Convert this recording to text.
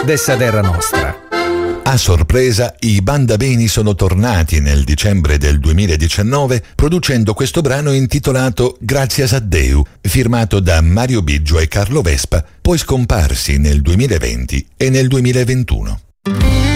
dessa terra nostra. A sorpresa, i Banda Beni sono tornati nel dicembre del 2019 producendo questo brano intitolato Gracias a Deu, firmato da Mario Biggio e Carlo Vespa, poi scomparsi nel 2020 e nel 2021.